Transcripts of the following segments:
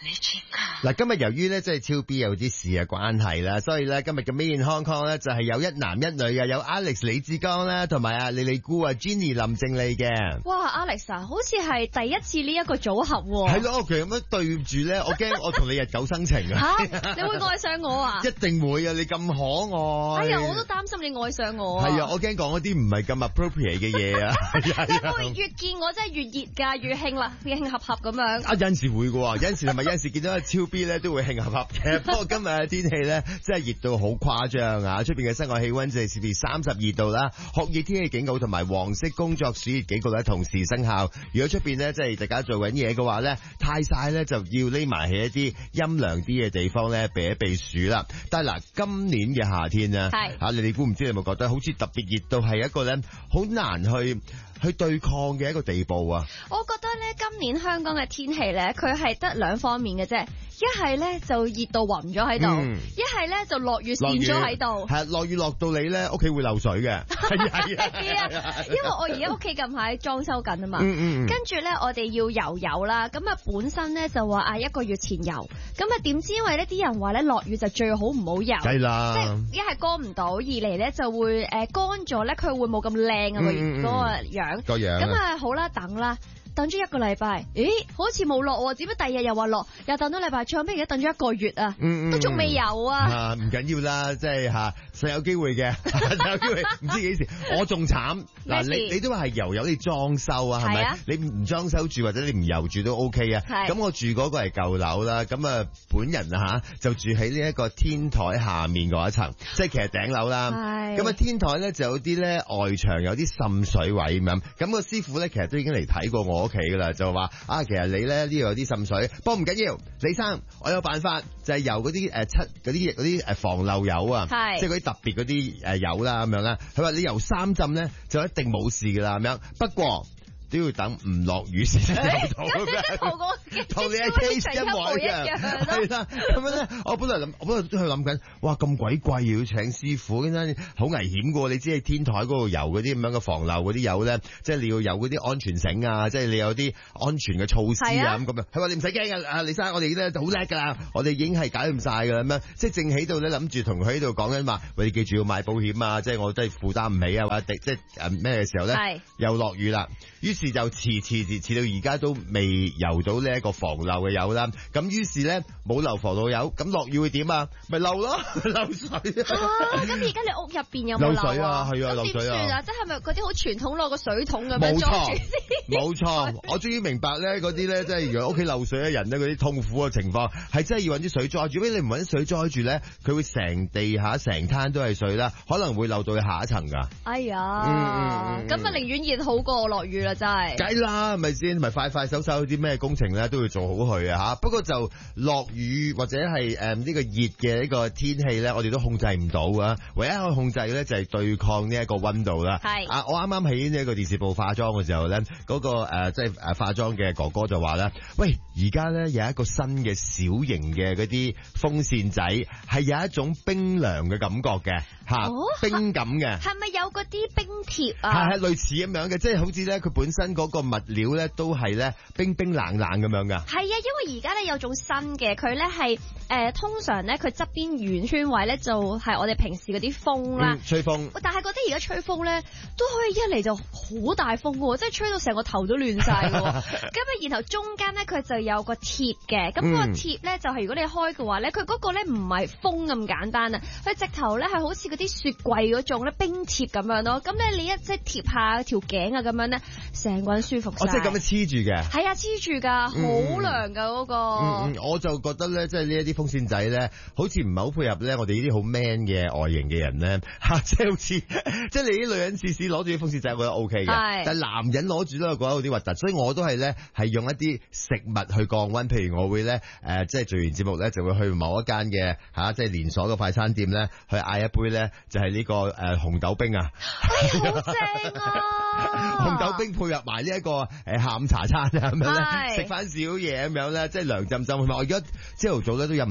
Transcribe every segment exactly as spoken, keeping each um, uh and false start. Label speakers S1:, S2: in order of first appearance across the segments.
S1: 嗱，今日由於咧即係超 B 有啲事嘅關係啦，所以咧今日嘅 Made in Hong Kong 咧就係有一男一女嘅，有 Alex 李志剛啦，同埋啊莉莉姑啊 Jenny 林靜麗嘅。
S2: 哇 ，Alex 啊，好似係第一次呢一個組合喎。
S1: 係咯，其實咁樣對住咧，我驚我同你日久生情啊。
S2: 吓，你會愛上我啊？
S1: 一定會啊！你咁可愛。
S2: 哎呀，我都擔心你愛上我啊。
S1: 係啊，我驚講嗰啲唔係咁 appropriate 嘅嘢啊。
S2: 即係會越見我真係越熱㗎，越興啦，越興合合咁樣。
S1: 啊，有陣時會嘅喎，有陣時係咪有陣時見到超 B 咧都會興合合嘅。不過今日嘅天氣咧真係熱到好誇張啊！出邊嘅室外氣溫就係攝氏三十二度啦，酷熱天氣警告同埋黃色工作暑熱警告咧同時生效。如果出邊咧即係大家做緊嘢嘅話咧，太曬咧就要匿埋喺一啲陰涼啲嘅地方咧避一避暑啦。但係嗱，今年嘅夏天啊，嚇你哋估唔知你有冇覺得好似特別熱到係一個咧好難去去對抗嘅一個地步啊？
S2: 我覺得咧今年香港嘅天氣咧，佢係得兩方面嘅啫。一係咧就熱到暈咗喺度，一係咧就落雨跣咗喺度。
S1: 係落雨落到你咧屋企會漏水嘅。係啊
S2: 係啊，因為我而家屋企近排裝修緊啊嘛。嗯嗯。跟住咧我哋要油油啦，咁啊本身咧就話啊一個月前油，咁啊點知因為呢啲人話咧落雨就最好唔好油。
S1: 係啦。
S2: 即係一係乾唔到，二嚟咧就會誒乾咗咧，佢會冇咁靚啊個嗰個樣。
S1: 個樣。
S2: 咁啊好啦，等啦。等咗一個禮拜，咦，好似冇落喎，只不過第二日又話落，又等咗禮拜，最後尾而家等咗一個月啊，嗯嗯都仲未有啊。
S1: 啊，唔緊要啦，即係吓，實有機會嘅，實有機會，唔知幾時。我仲慘，嗱，你你都話係油油你裝修啊，係咪？啊、你唔裝修住或者你唔油住都 OK 啊。咁我住嗰個係舊樓啦，咁啊本人啊吓就住喺呢一個天台下面嗰一層，即係其實頂樓啦。咁啊天台咧就有啲咧外牆有啲滲水位咁樣，咁、個師傅咧其實都已經嚟睇過我。屋企噶啦，就話啊，其實你咧呢度有啲滲水，不過唔緊要，李生，我有辦法，就係由嗰啲誒七嗰啲嗰啲誒防漏油啊，即係嗰啲特別嗰啲誒油啦咁樣啦。佢話你由三浸咧就一定冇事噶啦咁樣，不過都要等唔落雨先有到嘅，同你嘅 case 一模一樣，係啦。咁樣咧，我本來諗，我本來都係諗緊，哇咁鬼貴要請師傅，跟住好危險噶。你知係天台嗰度油嗰啲咁樣嘅防漏嗰啲油咧，即係你要有嗰啲安全繩啊，即係你有啲安全嘅措施啊咁咁樣。佢話你唔使驚啊，李生，我哋咧就好叻噶啦，我哋已經係搞掂晒噶啦咁樣。即係正喺度咧諗住同佢喺度講緊話，喂，你記住要買保險啊，即係我真係負擔唔起啊，或者即係誒咩嘅時候咧，又落雨啦。於是就遲遲遲遲到而家都未游到呢一個防漏嘅油啦，咁於是咧冇流防漏油，咁落雨會點啊？咪漏咯，漏水啊！
S2: 咁而家你屋入邊有冇
S1: 漏水啊？係啊，漏水啊！
S2: 即係咪嗰啲好傳統攞個水桶咁樣裝住先？
S1: 冇錯，我終於明白咧，嗰啲咧即係如果屋企漏水嘅人咧，嗰啲痛苦嘅情況係真係要揾啲水載住，如果你唔揾水載住咧，佢會成地下成灘都係水啦，可能會漏到去下一層㗎。
S2: 哎呀，咁啊寧願熱好過落雨啦，真係。
S1: 梗啦，係咪先？咪快快手手啲咩工程咧都要做好佢啊嚇！不過就落雨或者係誒呢個熱嘅呢個天氣咧，我哋都控制唔到啊！唯一可以控制咧就係對抗呢一個溫度啦。係啊，我啱啱喺呢一個電視部化妝嘅時候咧，嗰、嗰個誒即係誒化妝嘅哥哥就話咧：喂，而家咧有一個新嘅小型嘅嗰啲風扇仔，係有一種冰涼嘅感覺嘅嚇，哦、冰感嘅。
S2: 係咪有嗰啲冰貼啊？
S1: 係係類似咁樣嘅，即係好似咧佢本身嗰個物料咧都係咧冰冰冷冷咁樣噶。係啊，
S2: 因為而家咧有種新嘅，佢咧係誒通常咧佢側邊圓圈位咧就係我哋平時嗰啲風啦、嗯，
S1: 吹風。
S2: 但係嗰啲而家吹風咧都可以一嚟就好大風喎，即係吹到成個頭都亂晒喎。咁啊，然後中間咧佢就有個貼嘅，咁、嗯、個貼咧就係如果你開嘅話咧，佢嗰個咧唔係風咁簡單啊，佢直頭咧係好似嗰啲雪櫃嗰種咧冰貼咁樣咯。咁咧你一即係貼下條頸啊咁樣咧，成個人舒服晒。
S1: 哦，即係咁樣黐住嘅。
S2: 係啊，黐住噶，好涼噶嗰個。
S1: 嗯嗯，我就覺得咧，即係呢一啲風扇仔咧，好似唔係好配合咧我哋呢啲好 man 嘅外形嘅人咧，吓、啊，即係好似，即係你啲女人試試攞住啲風扇仔，我覺得 O K 嘅。係。但係男人攞住都係覺得有啲核突，所以我都係咧係用一啲食物去降溫，譬如我會咧誒、呃，即係做完節目咧就會去某一間嘅吓，即係連鎖嘅快餐店咧去嗌一杯咧就係、是、呢、這個誒、呃、紅豆冰啊。
S2: 哎，好正啊！
S1: 紅豆冰配合埋呢一個誒、呃、下午茶餐啊咁樣咧，食翻少嘢咁樣咧，即係涼浸浸。我而家朝頭早咧都飲唔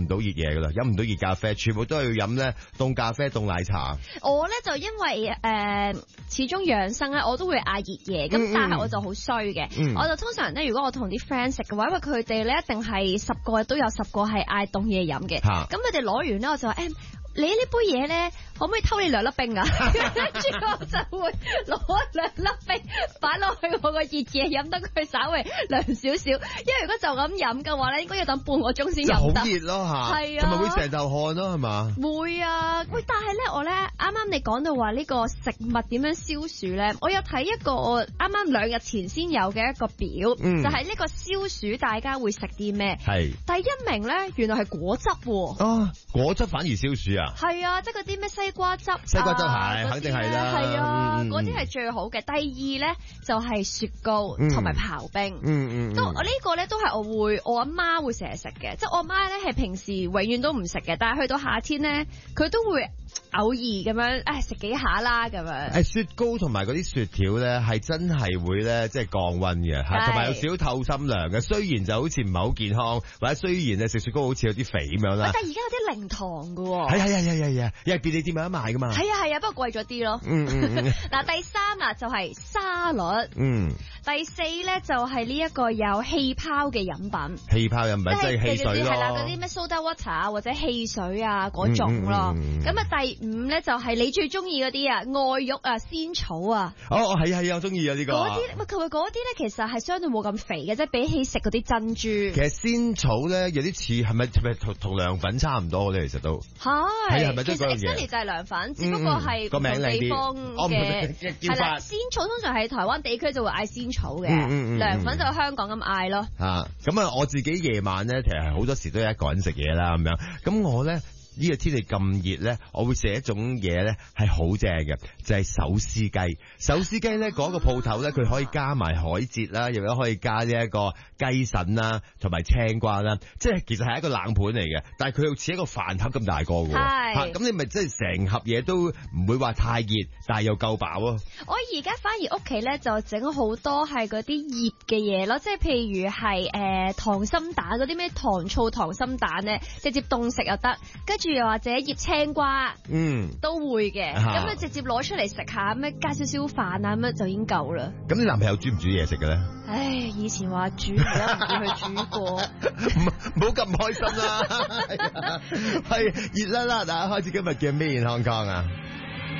S1: 唔到熱嘢噶啦，飲唔到熱咖啡，全部都係要飲咧凍咖啡、凍奶茶。
S2: 我咧就因為誒、呃、始終養生咧，我都會嗌熱嘢，咁、嗯、但係我就好衰嘅，嗯、我就通常咧，如果我同啲 friend 食嘅話，因為佢哋咧一定係十個都有十個係嗌凍嘢飲嘅，咁佢哋攞完咧，我就話誒。欸你呢杯嘢咧，可唔可以偷你兩粒冰啊？跟住我就會攞兩粒冰擺落去我個熱嘢，飲得佢稍微涼少少。因為如果就咁飲嘅話咧，應該要等半個鐘先飲得。好熱咯吓，係啊，同埋會成頭汗咯，係嘛？會啊，喂！但係咧，我咧啱啱你講到話呢個食物點樣消暑咧，我有睇一個我啱啱兩日前先有嘅一個表，嗯、就係呢個消暑大家會食啲咩？係第一名咧，原來係果汁喎。啊，果汁反而消暑啊！係啊，即係嗰啲咩西瓜汁，西瓜汁係肯定係啦，係啊，嗰啲係最好嘅。第二咧就係雪糕同埋刨冰，嗯嗯，都呢個咧都係我會我阿媽會成日食嘅，即係我阿媽咧係平時永遠都唔食嘅，但係去到夏天咧佢都會偶爾咁樣誒食幾下啦咁樣。誒雪糕同埋嗰啲雪條咧係真係會咧即係降溫嘅，同埋有少少透心涼嘅。雖然就好似唔係好健康，或者雖然咧食雪糕好似有啲肥咁樣啦，但係而家有啲零糖㗎喎。係係係係係係，因為便利店有得賣㗎嘛。係啊係啊，不過貴咗啲咯。嗯嗯嗯。嗱第三啊就係沙律。嗯。第四咧就係呢一個有氣泡嘅飲品。氣泡飲品即係汽水咯。係啦，嗰啲咩 soda water 啊或者汽水啊嗰種咯。咁啊第五咧就係你最中意嗰啲啊，愛玉啊，仙草啊。哦哦係啊係啊，我中意啊呢個。嗰啲，喂佢話嗰啲咧其實係相對冇咁肥嘅，即係比起食嗰啲珍珠。其實仙草咧有啲似係咪係咪同同涼粉差唔多咧？其實都係。係係咪即係嗰樣嘢？其實 exactly 就係涼粉，只不過係個名地方嘅。係啦，仙草通常喺台灣地區就會嗌仙草嘅，涼粉就香港咁嗌咯。嚇咁啊！我自己夜晚咧，其實係好多時都有一個人食嘢啦咁樣。咁我咧。呢個天氣咁熱咧，我會食一種嘢咧係好正嘅，就係手撕雞。手撕雞咧嗰個鋪頭咧，佢可以加埋海蜇啦，又有可以加呢一個雞腎啦，同埋青瓜啦，即係其實係一個冷盤嚟嘅，但係佢又似一個飯盒咁大個嘅。係是，咁、啊、你咪即係成盒嘢都唔會話太熱，但係又夠飽咯。我而家反而屋企咧就整好多係嗰啲醃嘅嘢咯，即係譬如係誒、呃、溏心蛋嗰啲咩糖醋溏心蛋咧，直接凍食又得，跟住又或者醃青瓜，嗯，都會嘅。咁你直接攞出嚟食下，咩加少少飯啊，咁樣就已經夠啦。咁你男朋友煮唔煮嘢食嘅咧？唉，以前話煮，而家唔見佢煮過。唔好咁開心啦，係熱啦啦，大家開始今日叫咩健康康啊？